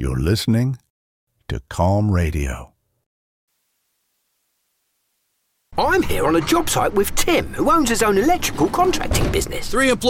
You're listening to Calm Radio. I'm here on a job site with Tim, who owns his own electrical contracting business. 3 employees.